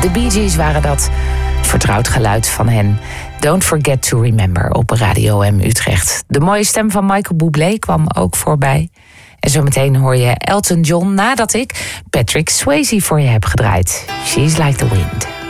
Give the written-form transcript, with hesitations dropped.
De Bee Gees waren dat. Vertrouwd geluid van hen. Don't Forget to Remember op Radio M Utrecht. De mooie stem van Michael Bublé kwam ook voorbij. En zometeen hoor je Elton John nadat ik Patrick Swayze voor je heb gedraaid. She's Like the Wind.